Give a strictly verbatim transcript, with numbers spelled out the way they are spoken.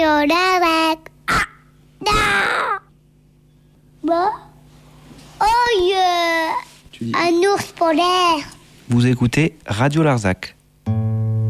Larzac. Ah, non. Bah. Oh yeah. Tu dis... Un ours polaire. Vous écoutez Radio Larzac.